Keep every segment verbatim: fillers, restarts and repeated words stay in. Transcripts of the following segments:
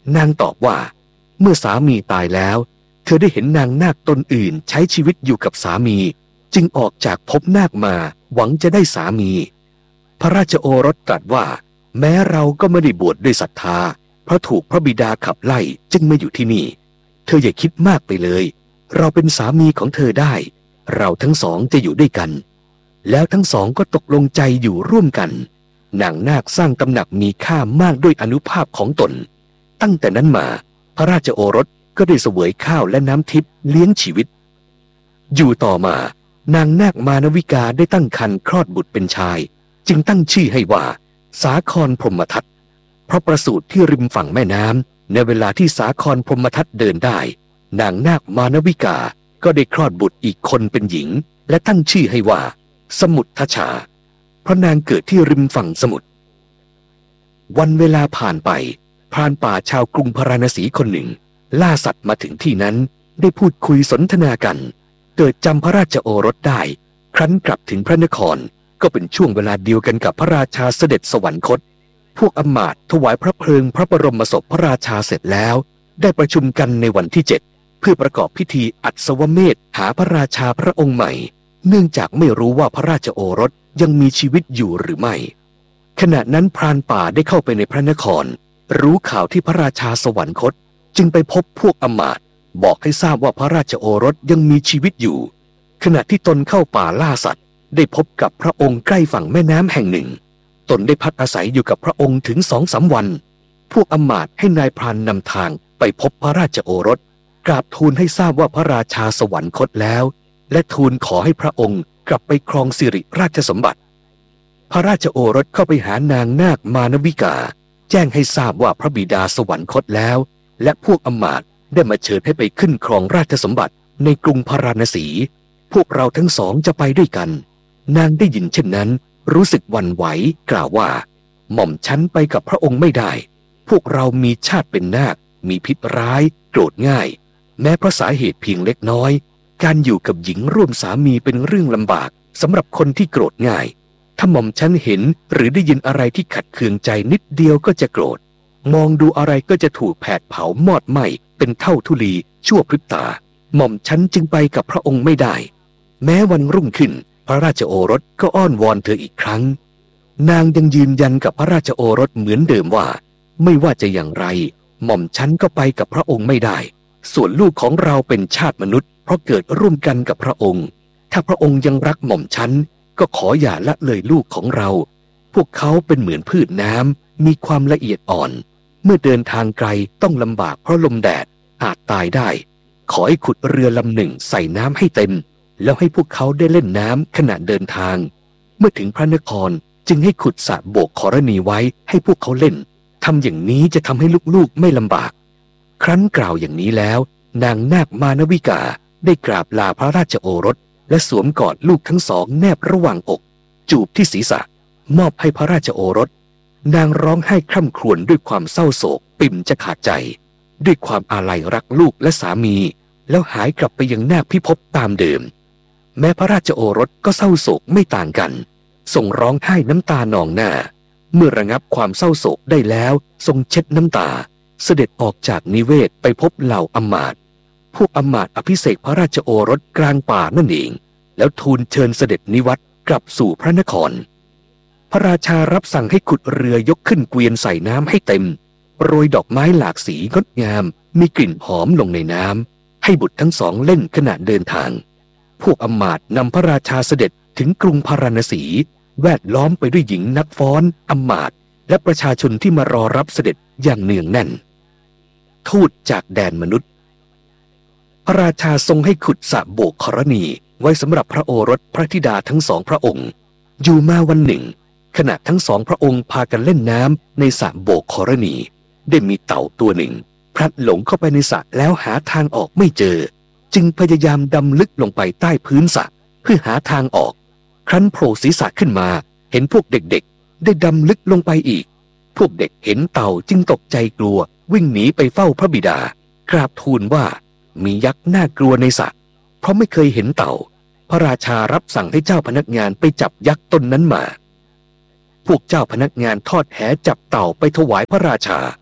นางตอบว่าเมื่อสามีตายแล้วเธอได้เห็นนางนาคตนอื่นใช้ชีวิตอยู่กับสามีจึงออกจากภพนาคมาหวังจะได้สามีพระราชโอรสตรัสว่าแม้เราก็ไม่ได้บวชด้วยศรัทธาเพราะถูกพระบิดาขับไล่จึงมาอยู่ที่นี่เธออย่าคิดมากไปเลยเราเป็นสามีของเธอได้เราทั้งสองจะอยู่ด้วยกันแล้วทั้งสองก็ตกลงใจอยู่ร่วมกันนางนาคสร้างตำหนักมีค่ามากด้วยอานุภาพของตนตั้งแต่นั้นมาพระราชโอรสก็ได้เสวยข้าวและน้ำทิพย์เลี้ยงชีวิตอยู่ต่อมานางนาคมานวิกาได้ตั้งครรภ์คลอดบุตรเป็นชายจึงตั้งชื่อให้ว่าสาครพรหมทัตเพราะประสูติที่ริมฝั่งแม่น้ำในเวลาที่สาครพรหมทัตเดินได้นางนาคมานวิกาก็ได้คลอดบุตรอีกคนเป็นหญิงและตั้งชื่อให้ว่าสมุททชาเพราะนางเกิดที่ริมฝั่งสมุทรวันเวลาผ่านไปพรานป่าชาวกรุงพาราณสีคนหนึ่งล่าสัตว์มาถึงที่นั้นได้พูดคุยสนทนากันเกิดจำพระราชโอรสได้ครั้นกลับถึงพระนครก็เป็นช่วงเวลาเดียวกันกับพระราชาเสด็จสวรรคตพวกอมาตย์ถวายพระเพลิงพระบรมศพพระราชาเสร็จแล้วได้ประชุมกันในวันที่เจ็ดเพื่อประกอบพิธีอัศวเมธหาพระราชาพระองค์ใหม่เนื่องจากไม่รู้ว่าพระราชโอรสยังมีชีวิตอยู่หรือไม่ขณะนั้นพรานป่าได้เข้าไปในพระนครรู้ข่าวที่พระราชาสวรรคตจึงไปพบพวกอมาตย์บอกให้ทราบว่าพระราชโอรสยังมีชีวิตอยู่ขณะที่ตนเข้าป่าล่าสัตว์ได้พบกับพระองค์ใกล้ฝั่งแม่น้ำแห่งหนึ่งตนได้พักอาศัยอยู่กับพระองค์ถึงสองสามวันพวกอมาตย์ให้นายพรานนำทางไปพบพระราชโอรสกราบทูลให้ทราบว่าพระราชาสวรรคตแล้วและทูลขอให้พระองค์กลับไปครองสิริราชสมบัติพระราชโอรสเข้าไปหานางนาคมานวิกาแจ้งให้ทราบว่าพระบิดาสวรรคตแล้วและพวกอมาตย์ได้มาเชิญให้ไปขึ้นครองราชสมบัติในกรุงพาราณสีพวกเราทั้งสองจะไปด้วยกันนางได้ยินเช่นนั้นรู้สึกหวั่นไหวกล่าวว่าหม่อมฉันไปกับพระองค์ไม่ได้พวกเรามีชาติเป็นนาคมีพิษร้ายโกรธง่ายแม้เพราะสาเหตุเพียงเล็กน้อยการอยู่กับหญิงร่วมสามีเป็นเรื่องลำบากสำหรับคนที่โกรธง่ายถ้าหม่อมฉันเห็นหรือได้ยินอะไรที่ขัดเคืองใจนิดเดียวก็จะโกรธมองดูอะไรก็จะถูกแผดเผามอดไหม้เป็นเท่าธุลีชั่วพริบตาหม่อมฉันจึงไปกับพระองค์ไม่ได้แม้วันรุ่งขึ้นพระราชโอรสก็อ้อนวอนเธออีกครั้งนางยังยืนยันกับพระราชโอรสเหมือนเดิมว่าไม่ว่าจะอย่างไรหม่อมฉันก็ไปกับพระองค์ไม่ได้ส่วนลูกของเราเป็นชาติมนุษย์เพราะเกิดร่วมกันกับพระองค์ถ้าพระองค์ยังรักหม่อมฉันก็ขออย่าละเลยลูกของเราพวกเขาเป็นเหมือนพืชน้ำมีความละเอียดอ่อนเมื่อเดินทางไกลต้องลำบากเพราะลมแดดอาจตายได้ขอให้ขุดเรือลำหนึ่งใส่น้ำให้เต็มแล้วให้พวกเขาได้เล่นน้ำขณะเดินทางเมื่อถึงพระนครจึงให้ขุดสระโบกขรณีไว้ให้พวกเขาเล่นทำอย่างนี้จะทำให้ลูกๆไม่ลำบากครั้นกล่าวอย่างนี้แล้วนางนาคมานวิกาได้กราบลาพระราชโอรสและสวมกอดลูกทั้งสองแนบระหว่างอกจูบที่ศีรษะมอบให้พระราชโอรสนางร้องไห้คร่ำครวญด้วยความเศร้าโศกปิ่มจะขาดใจด้วยความอาลัยรักลูกและสามีแล้วหายกลับไปยังนาคพิภพตามเดิมแม้พระราชโอรสก็เศร้าโศกไม่ต่างกันทรงร้องไห้น้ำตานองหน้าเมื่อระงับความเศร้าโศกได้แล้วทรงเช็ดน้ำตาเสด็จออกจากนิเวศไปพบเหล่าอมาตย์พวกอมาตย์อภิเษกพระราชโอรสกลางป่านั่นเองแล้วทูลเชิญเสด็จนิวัตรกลับสู่พระนครพระราชารับสั่งให้ขุดเรือยกขึ้นเกวียนใส่น้ำให้เต็มโรยดอกไม้หลากสีงดงามมีกลิ่นหอมลงในน้ำให้บุตรทั้งสองเล่นขณะเดินทางพวกอมาตย์นำพระราชาเสด็จถึงกรุงพาราณสีแวดล้อมไปด้วยหญิงนักฟ้อนอมาตย์และประชาชนที่มารอรับเสด็จอย่างเนืองแน่นทูตจากแดนมนุษย์พระราชาทรงให้ขุดสระโบกขรณีไว้สำหรับพระโอรสพระธิดาทั้งสองพระองค์อยู่มาวันหนึ่งขณะทั้งสองพระองค์พากันเล่นน้ำในสระโบกขรณีได้มีเต่าตัวหนึ่งพลัดหลงเข้าไปในสระแล้วหาทางออกไม่เจอจึงพยายามดำลึกลงไปใต้พื้นสระเพื่อหาทางออกครั้นโผล่ศีรษะขึ้นมาเห็นพวกเด็กๆได้ดำลึกลงไปอีกพวกเด็กเห็นเต่าจึงตกใจกลัววิ่งหนีไปเฝ้าพระบิดากราบทูลว่ามียักษ์น่ากลัวในสระเพราะไม่เคยเห็นเต่าพระราชารับสั่งให้เจ้าพนักงานไปจับยักษ์ตนนั้นมาพวกเจ้าพนักงานทอดแหจับเต่าไปถวายพระราชา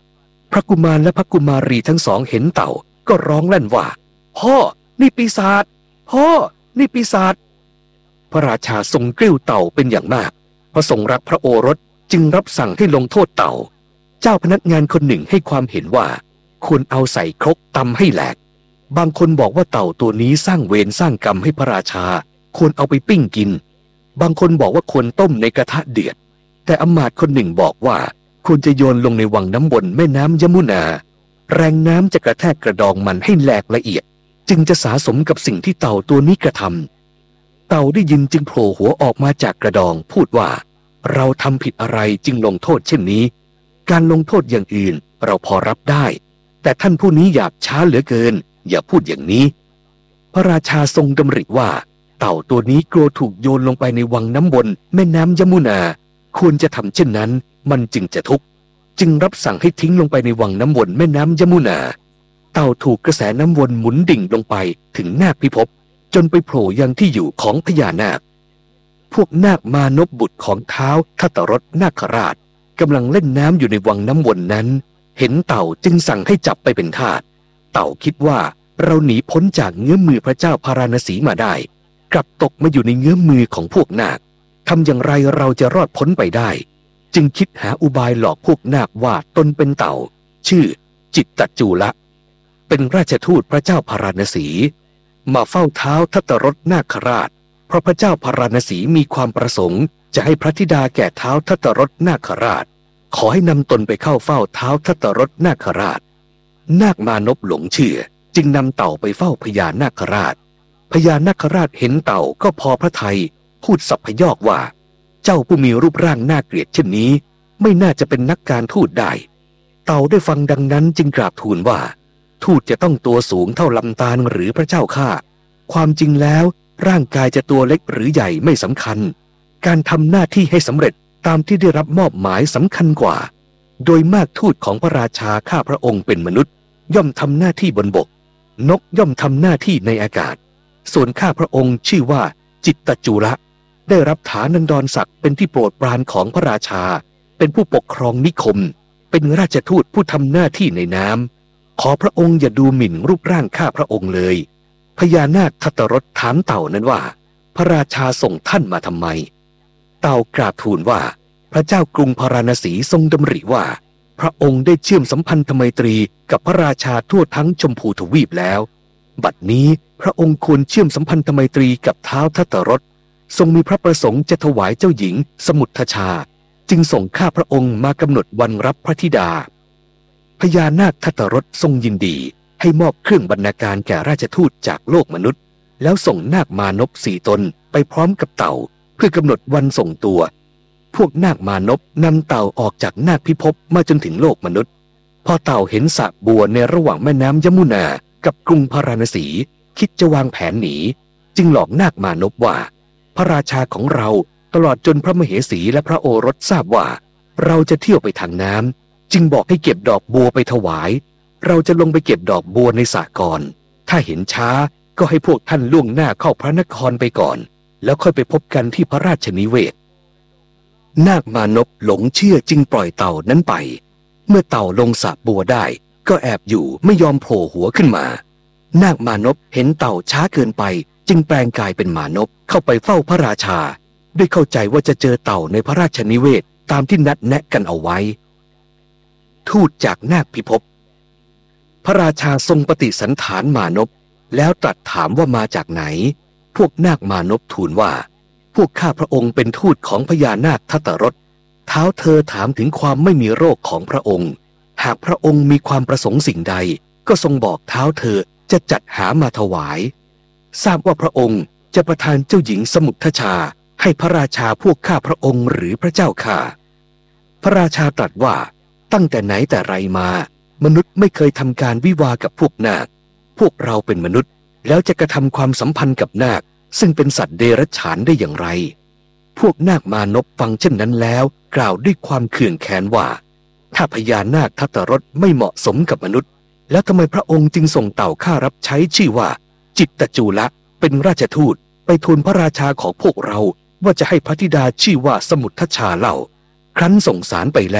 พระกุมารและพระกุมารีทั้งสองเห็นเต่าก็ร้องลั่นว่าพ่อนี่ปีศาจพ่อนี่ปีศาจพระราชาทรงกริ้วเต่าเป็นอย่างมากเพราะทรงรักพระโอรสจึงรับสั่งให้ลงโทษเต่าเจ้าพนักงานคนหนึ่งให้ความเห็นว่าควรเอาใส่ครกตำให้แหลกบางคนบอกว่าเต่าตัวนี้สร้างเวรสร้างกรรมให้พระราชาควรเอาไปปิ้งกินบางคนบอกว่าควรต้มในกระทะเดือดแต่อำมาตย์คนหนึ่งบอกว่าควรจะโยนลงในวังน้ำวนแม่น้ำยมุนาแรงน้ำจะกระแทกกระดองมันให้แหลกละเอียดจึงจะสาสมกับสิ่งที่เต่าตัวนี้กระทำเต่าได้ยินจึงโผล่หัวออกมาจากกระดองพูดว่าเราทำผิดอะไรจึงลงโทษเช่นนี้การลงโทษอย่างอื่นเราพอรับได้แต่ท่านผู้นี้หยาบช้าเหลือเกินอย่าพูดอย่างนี้พระราชาทรงดำริว่าเต่าตัวนี้กลัวถูกโยนลงไปในวังน้ำวนแม่น้ำยมุนาควรจะทำเช่นนั้นมันจึงจะทุกข์จึงรับสั่งให้ทิ้งลงไปในวังน้ำวนแม่น้ำยมุนาเต่าถูกกระแสน้ำวนหมุนดิ่งลงไปถึงนาคพิภพจนไปโผล่ยังที่อยู่ของพญานาคพวกนาคมานพบุตรของท้าวทัตตรสนาคราชกำลังเล่นน้ำอยู่ในวังน้ำวนนั้นเห็นเต่าจึงสั่งให้จับไปเป็นทาสเต่าคิดว่าเราหนีพ้นจากเงื้อมมือพระเจ้าพาราณสีมาได้กลับตกมาอยู่ในเงื้อมมือของพวกนาคทำอย่างไรเราจะรอดพ้นไปได้จึงคิดหาอุบายหลอกพวกนาคว่าตนเป็นเต่าชื่อจิตตจูละเป็นราชทูตพระเจ้าพาราณสีมาเฝ้าเท้าทัตตรสนาคราชเพราะพระเจ้าพาราณสีมีความประสงค์จะให้พระธิดาแก่เท้าทัตตรสนาคราชขอให้นำตนไปเข้าเฝ้าเท้าทัตตรสนาคราชนาคมานพหลงเชื่อจึงนำเต่าไปเฝ้าพญานาคราชพญานาคราชเห็นเต่าก็พอพระทัยพูดสัพพยอกว่าเจ้าผู้มีรูปร่างน่าเกลียดเช่นนี้ไม่น่าจะเป็นนักการทูตได้เต่าได้ฟังดังนั้นจึงกราบทูลว่าทูตจะต้องตัวสูงเท่าลำตาลหรือพระเจ้าข้าความจริงแล้วร่างกายจะตัวเล็กหรือใหญ่ไม่สำคัญการทำหน้าที่ให้สำเร็จตามที่ได้รับมอบหมายสำคัญกว่าโดยมากทูตของพระราชาข้าพระองค์เป็นมนุษย์ย่อมทำหน้าที่บนบกนกย่อมทำหน้าที่ในอากาศส่วนข้าพระองค์ชื่อว่าจิตตจูละได้รับฐานันดรศักดิ์เป็นที่โปรดปรานของพระราชาเป็นผู้ปกครองนิคมเป็นราชทูตผู้ทำหน้าที่ในน้ำขอพระองค์อย่าดูหมิ่นรูปร่างข้าพระองค์เลยพญานาคทัตตรสถามเต่านั้นว่าพระราชาส่งท่านมาทำไมเต่ากราบทูลว่าพระเจ้ากรุงพาราณสีทรงดำริว่าพระองค์ได้เชื่อมสัมพันธไมตรีกับพระราชาทั่วทั้งชมพูทวีปแล้วบัดนี้พระองค์ควรเชื่อมสัมพันธไมตรีกับท้าวทัตตรสทรงมีพระประสงค์จะถวายเจ้าหญิงสมุททชาจึงส่งข้าพระองค์มากำหนดวันรับพระธิดาพญานาคทัตตรสทรงยินดีให้มอบเครื่องบรรณาการแก่ราชทูตจากโลกมนุษย์แล้วส่งนาคมานพสี่ตนไปพร้อมกับเต่าเพื่อกำหนดวันส่งตัวพวกนาคมานพนำเต่าออกจากนาคพิภพมาจนถึงโลกมนุษย์พอเต่าเห็นสระบัวในระหว่างแม่น้ำยมุนากับกรุงพาราณสีคิดจะวางแผนหนีจึงหลอกนาคมานพว่าพระราชาของเราตลอดจนพระมเหสีและพระโอรสทราบว่าเราจะเที่ยวไปทางน้ำจึงบอกให้เก็บดอกบัวไปถวายเราจะลงไปเก็บดอกบัวในสระก่อนถ้าเห็นช้าก็ให้พวกท่านล่วงหน้าเข้าพระนครไปก่อนแล้วค่อยไปพบกันที่พระราชนิเวศนาคมานพหลงเชื่อจึงปล่อยเต่านั้นไปเมื่อเต่าลงสระบัวได้ก็แอบอยู่ไม่ยอมโผล่หัวขึ้นมานาคมานพเห็นเต่าช้าเกินไปจึงแปลงกายเป็นมานพเข้าไปเฝ้าพระราชาด้วยเข้าใจว่าจะเจอเต่าในพระราชนิเวศตามที่นัดแนะกันเอาไว้ทูตจากนาคพิภพพระราชาทรงปฏิสันถานมานพแล้วตรัสถามว่ามาจากไหนพวกนาคมานพทูลว่าพวกข้าพระองค์เป็นทูตของพญานาคทัตตรสเท้าเธอถามถึงความไม่มีโรคของพระองค์หากพระองค์มีความประสงค์สิ่งใดก็ทรงบอกเท้าเธอจะจัดหามาถวายทราบว่าพระองค์จะประทานเจ้าหญิงสมุททชาให้พระราชาพวกข้าพระองค์หรือพระเจ้าข้าพระราชาตรัสว่าตั้งแต่ไหนแต่ไรมามนุษย์ไม่เคยทำการวิวากับพวกนาคพวกเราเป็นมนุษย์แล้วจะกระทำความสัมพันธ์กับนาคซึ่งเป็นสัตว์เดรัจฉานได้อย่างไรพวกนาคมานพฟังเช่นนั้นแล้วกล่าวด้วยความเคืองแค้นว่าถ้าพญานาคทัตตรสไม่เหมาะสมกับมนุษย์แล้วทำไมพระองค์จึงส่งเต่าข้ารับใช้ชื่อว่าจิตตจูละเป็นราชทูตไปทูลพระราชาของพวกเราว่าจะให้พระธิดาชื่อว่าสมุททชาเล่าครั้นส่งสารไปแล้ว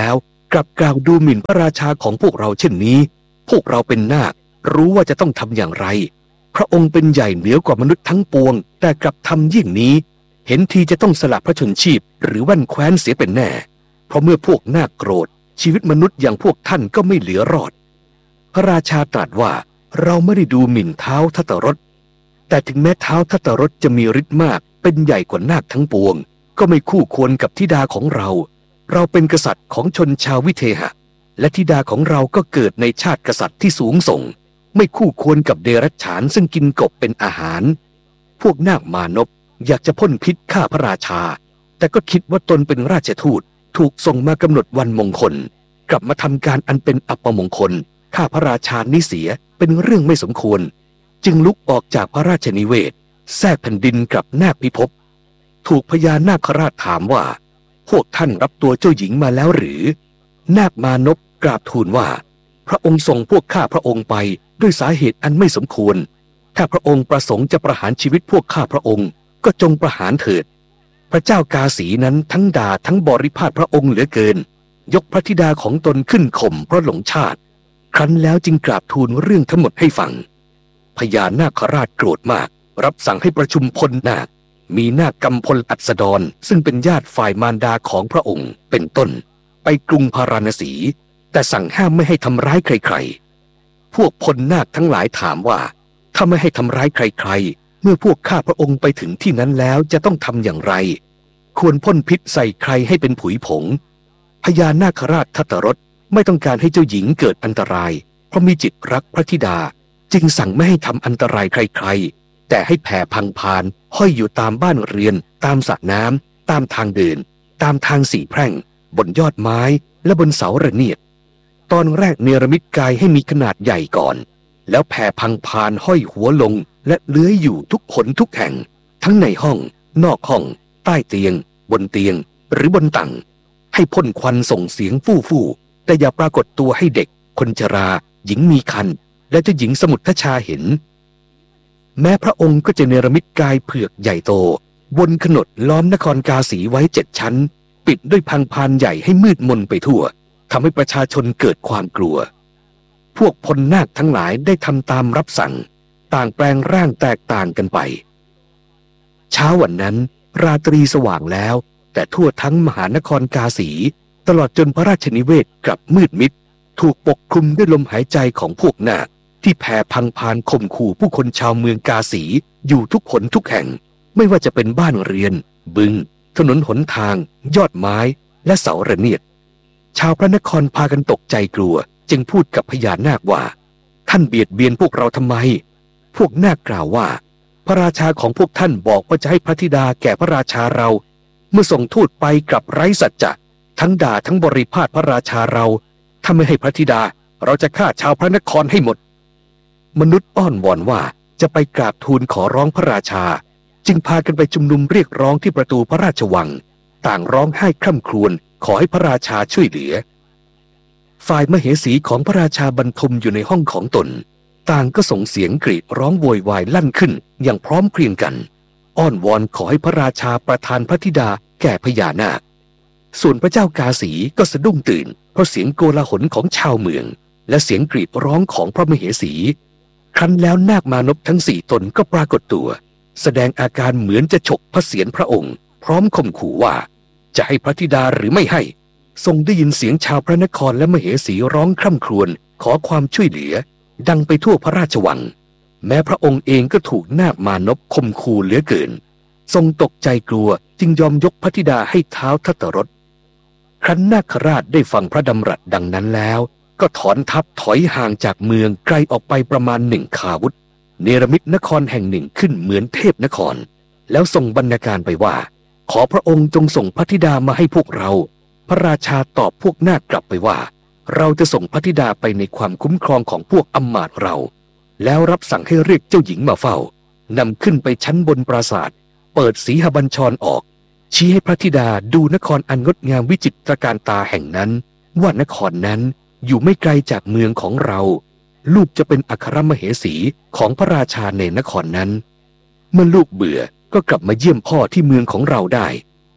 กลับกล่าวดูหมิ่นพระราชาของพวกเราเช่นนี้พวกเราเป็นนาครู้ว่าจะต้องทำอย่างไรพระองค์เป็นใหญ่เหนือกว่ามนุษย์ทั้งปวงแต่กลับทำยิ่งนี้เห็นทีจะต้องสละพระชนชีพหรือแว่นแคว้นเสียเป็นแน่เพราะเมื่อพวกนาคโกรธชีวิตมนุษย์อย่างพวกท่านก็ไม่เหลือรอดพระราชาตรัสว่าเราไม่ได้ดูหมิ่นเท้าทัตตรสแต่ถึงแม้เท้าทัตตรสจะมีฤทธิ์มากเป็นใหญ่กว่านาคทั้งปวงก็ไม่คู่ควรกับธิดาของเราเราเป็นกษัตริย์ของชนชาววิเทหะและธิดาของเราก็เกิดในชาติกษัตริย์ที่สูงส่งไม่คู่ควรกับเดรัจฉานซึ่งกินกบเป็นอาหารพวกนาคมานพอยากจะพ่นพิษฆ่าพระราชาแต่ก็คิดว่าตนเป็นราชทูตถูกส่งมากำหนดวันมงคลกลับมาทำการอันเป็นอัปมงคลฆ่าพระราชานิเสียเป็นเรื่องไม่สมควรจึงลุกออกจากพระราชนิเวศแทรกแผ่นดินกับนาคพิภพถูกพญานาคราชถามว่าพวกท่านรับตัวเจ้าหญิงมาแล้วหรือนาคมานพกราบทูลว่าพระองค์ส่งพวกข้าพระองค์ไปด้วยสาเหตุอันไม่สมควรถ้าพระองค์ประสงค์จะประหารชีวิตพวกข้าพระองค์ก็จงประหารเถิดพระเจ้ากาสีนั้นทั้งด่าทั้งบริพาทพระองค์เหลือเกินยกพระธิดาของตนขึ้นข่มเพราะหลงชาติครั้นแล้วจึงกราบทูลเรื่องทั้งหมดให้ฟังพญานาคราชโกรธมากรับสั่งให้ประชุมพลนาคมีนาคกำพลอัสดรซึ่งเป็นญาติฝ่ายมารดาของพระองค์เป็นต้นไปกรุงพาราณสีแต่สั่งห้ามไม่ให้ทำร้ายใครๆพวกพลนาคทั้งหลายถามว่าถ้าไม่ให้ทำร้ายใครๆเมื่อพวกข้าพระองค์ไปถึงที่นั้นแล้วจะต้องทำอย่างไรควรพ่นพิษใส่ใครให้เป็นผุยผงพญานาคราชทัตตรสไม่ต้องการให้เจ้าหญิงเกิดอันตรายเพราะมีจิตรักพระธิดาจึงสั่งไม่ให้ทำอันตรายใครๆแต่ให้แผ่พังพานห้อยอยู่ตามบ้านเรือนตามสระน้ำตามทางเดินตามทางสี่แพร่งบนยอดไม้และบนเสาระเนียดตอนแรกเนรมิตกายให้มีขนาดใหญ่ก่อนแล้วแผ่พังพานห้อยหัวลงและเลื้อยอยู่ทุกขนทุกแห่งทั้งในห้องนอกห้องใต้เตียงบนเตียงหรือบนตังให้พ่นควันส่งเสียงฟู่ฟู่แต่อย่าปรากฏตัวให้เด็กคนชราหญิงมีครรภ์และเจ้าหญิงสมุททชาเห็นแม้พระองค์ก็จะเนรมิตกายเผือกใหญ่โตวนขนดล้อมนครกาสีไว้เจ็ดชั้นปิดด้วยพังพานใหญ่ให้มืดมนไปทั่วทำให้ประชาชนเกิดความกลัวพวกพลนาคทั้งหลายได้ทำตามรับสั่งต่างแปลงร่างแตกต่างกันไปเช้าวันนั้นราตรีสว่างแล้วแต่ทั่วทั้งมหานครกาสีตลอดจนพระราชนิเวศกลับมืดมิดถูกปกคลุมด้วยลมหายใจของพวกนาคที่แผ่พังพานข่มขู่ผู้คนชาวเมืองกาสีอยู่ทุกหนทุกแห่งไม่ว่าจะเป็นบ้านเรือนบึงถนนหนทางยอดไม้และเสาระเนียดชาวพระนครพากันตกใจกลัวจึงพูดกับพญานาคว่าท่านเบียดเบียนพวกเราทำไมพวกนาคกล่าวว่าพระราชาของพวกท่านบอกว่าจะให้พระธิดาแก่พระราชาเราเมื่อส่งทูตไปกลับไร้สัจจะทั้งด่าทั้งบริพาทพระราชาเราถ้าไม่ให้พระธิดาเราจะฆ่าชาวพระนครให้หมดมนุษย์อ้อนวอนว่าจะไปกราบทูลขอร้องพระราชาจึงพากันไปชุมนุมเรียกร้องที่ประตูพระราชวังต่างร้องไห้คร่ำครวญขอให้พระราชาช่วยเหลือฝ่ายมเหสีของพระราชาบรรทมอยู่ในห้องของตนต่างก็ส่งเสียงกรีดร้องโวยวายลั่นขึ้นอย่างพร้อมเพรียงกันอ้อนวอนขอให้พระราชาประทานพระธิดาแก่พญานาคส่วนพระเจ้ากาสีก็สะดุ้งตื่นเพราะเสียงโกลาหลของชาวเมืองและเสียงกรีดร้องของพระมเหสีครั้นแล้วนาคมานพทั้งสี่ตนก็ปรากฏตัวแสดงอาการเหมือนจะฉกพระเศียรพระองค์พร้อมข่มขู่ว่าจะให้พระธิดาหรือไม่ให้ทรงได้ยินเสียงชาวพระนครและมเหสีร้องคร่ำครวญขอความช่วยเหลือดังไปทั่วพระราชวังแม้พระองค์เองก็ถูกนาคมานพข่มขู่เหลือเกินทรงตกใจกลัวจึงยอมยกพระธิดาให้ท้าวทัตตรสครั้นนาคราชได้ฟังพระดำรัสดังนั้นแล้วก็ถอนทัพถอยห่างจากเมืองไกลออกไปประมาณหนึ่งคาวุธเนรมิตนครแห่งหนึ่งขึ้นเหมือนเทพนครแล้วส่งบรรณาการไปว่าขอพระองค์จงส่งพระธิดามาให้พวกเราพระราชาตอบพวกนาคกลับไปว่าเราจะส่งพระธิดาไปในความคุ้มครองของพวกอำมาตย์เราแล้วรับสั่งให้เรียกเจ้าหญิงมาเฝ้านำขึ้นไปชั้นบนปราสาทเปิดสีหบัญชรออกชี้ให้พระธิดาดูนครอันงดงามวิจิตรการตาแห่งนั้นว่านครนั้นอยู่ไม่ไกลจากเมืองของเราลูกจะเป็นอัครมเหสีของพระราชาในนครนั้นเมื่อลูกเบื่อก็กลับมาเยี่ยมพ่อที่เมืองของเราได้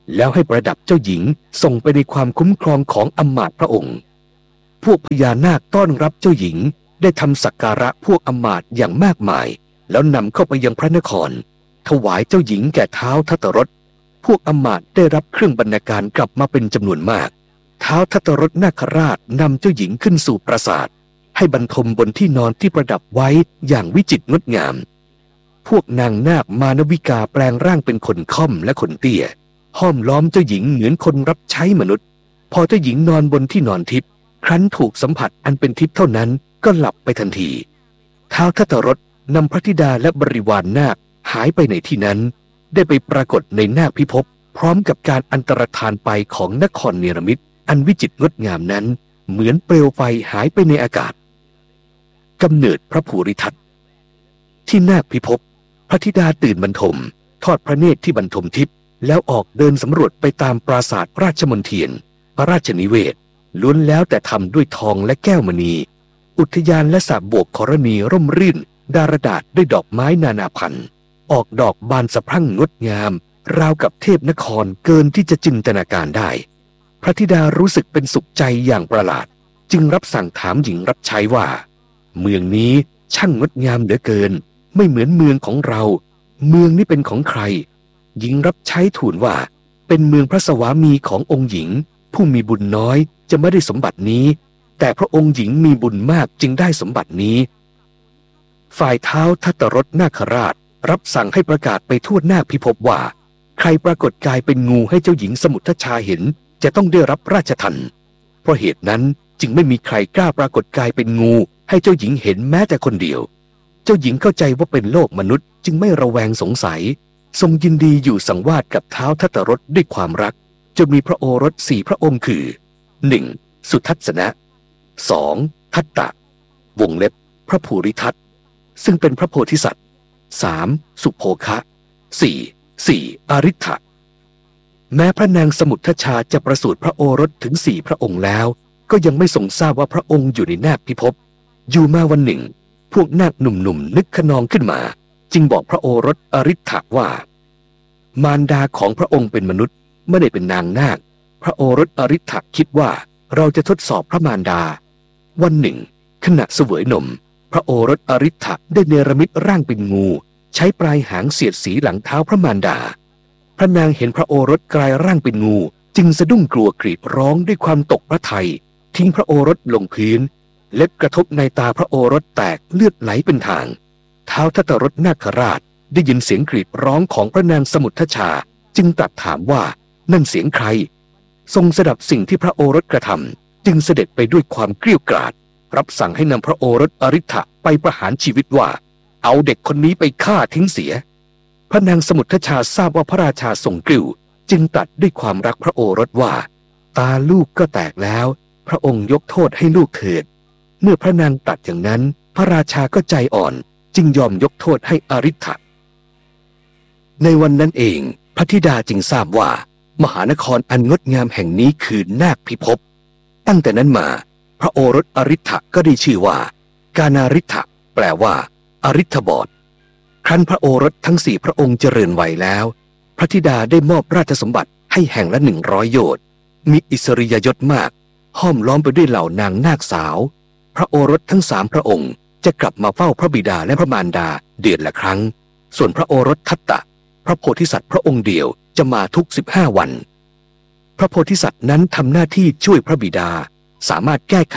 แล้วให้ประดับเจ้าหญิงส่งไปในความคุ้มครองของอำมาตย์พระองค์พวกพญานาคต้อนรับเจ้าหญิงได้ทำสักการะพวกอำมาตย์อย่างมากมายแล้วนำเข้าไปยังพระนครถวายเจ้าหญิงแก่ท้าวทัตตรสพวกอำมาตย์ได้รับเครื่องบรรณาการกลับมาเป็นจำนวนมากท้าวทัตตรสนาคราชนำเจ้าหญิงขึ้นสู่ปราสาทให้บรรทมบนที่นอนที่ประดับไว้อย่างวิจิตรงดงามพวกนางนาคมานวิกาแปลงร่างเป็นคนค่อมและคนเตี้ยห้อมล้อมเจ้าหญิงเหมือนคนรับใช้มนุษย์พอเจ้าหญิงนอนบนที่นอนทิพย์ครั้นถูกสัมผัสอันเป็นทิพย์เท่านั้นก็หลับไปทันทีท้าวทัตตรสนำพระธิดาและบริวารนาคหายไปในที่นั้นได้ไปปรากฏในนาคพิภพพร้อมกับการอันตรธานไปของนครเนรมิตอันวิจิตรงดงามนั้นเหมือนเปลวไฟหายไปในอากาศกำเนิดพระภูริทัตที่นาคพิภพพระธิดาตื่นบรรทมทอดพระเนตรที่บรรทมทิพย์แล้วออกเดินสำรวจไปตามปราสาทราชมณฑีพระราชนิเวศล้วนแล้วแต่ทำด้วยทองและแก้วมณีอุทยานและสระโบกธรณีร่มรื่นดารดาษด้วยดอกไม้นานาพันธุ์ออกดอกบานสะพรั่งงดงามราวกับเทพนครเกินที่จะจินตนาการได้พระธิดารู้สึกเป็นสุขใจอย่างประหลาดจึงรับสั่งถามหญิงรับใช้ว่าเมืองนี้ช่างงดงามเหลือเกินไม่เหมือนเมืองของเราเมืองนี้เป็นของใครหญิงรับใช้ทูลว่าเป็นเมืองพระสวามีขององค์หญิงผู้มีบุญน้อยจะไม่ได้สมบัตินี้แต่พระองค์หญิงมีบุญมากจึงได้สมบัตินี้ฝ่ายท้าวทัตตรสนาคราชรับสั่งให้ประกาศไปทั่วนาคพิภพว่าใครปรากฏกายเป็นงูให้เจ้าหญิงสมุทรชาเห็นจะต้องได้รับราชทัณฑ์เพราะเหตุนั้นจึงไม่มีใครกล้าปรากฏกายเป็นงูให้เจ้าหญิงเห็นแม้แต่คนเดียวเจ้าหญิงเข้าใจว่าเป็นโลกมนุษย์จึงไม่ระแวงสงสัยทรงยินดีอยู่สังวาสกับท้าวทัตตรสด้วยความรักจนมีพระโอรสสี่พระองค์คือ หนึ่ง. สุทัศนะ สอง. ทัตตะวงเล็บพระภูริทัตซึ่งเป็นพระโพธิสัตว์ สาม. สุโภคะ สี่. สี่. อริ ฐะแม้พระนางสมุทรชาจะประสูติพระโอรสถึงสี่พระองค์แล้วก็ยังไม่ทรงทราบว่าพระองค์อยู่ในนาคพิภพอยู่มาวันหนึ่งพวกนาคหนุ่มๆนึกขนองขึ้นมาจึงบอกพระโอรสอริ ฐะว่ามารดาของพระองค์เป็นมนุษย์ไม่ได้เป็นนางนาคพระโอรสอริ ฐะคิดว่าเราจะทดสอบพระมารดาวันหนึ่งขณะเสวยนมพระโอรสอริ ฐะได้เนรมิตร่างเป็นงูใช้ปลายหางเสียดสีหลังเท้าพระมารดาพระนางเห็นพระโอรสกลายร่างเป็นงูจึงสะดุ้งกลัวกรีดร้องด้วยความตกพระทัยทิ้งพระโอรสลงพื้นเล็บกระทบในตาพระโอรสแตกเลือดไหลเป็นทางท้าวทัตตรสนาคราชได้ยินเสียงกรีดร้องของพระนางสมุทรชาจึงตรัสถามว่านั่นเสียงใครทรงสดับสิ่งที่พระโอรสกระทำจึงเสด็จไปด้วยความเกรี้ยวกราดรับสั่งให้นำพระโอรสอริ ฐะไปประหารชีวิตว่าเอาเด็กคนนี้ไปฆ่าทิ้งเสียพระนางสมุทรชาทราบว่าพระราชาทรงกลิ้วจึงตรัสด้วยความรักพระโอรสว่าตาลูกก็แตกแล้วพระองค์ยกโทษให้ลูกเถิดเมื่อพระนางตรัสอย่างนั้นพระราชาก็ใจอ่อนจึงยอมยกโทษให้อริ ฐะในวันนั้นเองพระธิดาจึงทราบว่ามหานครอันงดงามแห่งนี้คือนาคพิภพตั้งแต่นั้นมาพระโอรสอริ ฐะก็ได้ชื่อว่ากานาริ ฐะแปลว่าอริ ฐบอดครั้นพระโอรสทั้งสี่พระองค์เจริญวัยแล้วพระธิดาได้มอบราชสมบัติให้แห่งละหนึ่งร้อยโยชน์มีอิสริยยศมากห้อมล้อมไปด้วยเหล่านางนาคสาวพระโอรสทั้งสามพระองค์จะกลับมาเฝ้าพระบิดาและพระมารดาเดือนละครั้งส่วนพระโอรสทัตตะพระโพธิสัตว์พระองค์เดียวจะมาทุกสิบห้าวันพระโพธิสัตว์นั้นทำหน้าที่ช่วยพระบิดาสามารถแก้ไข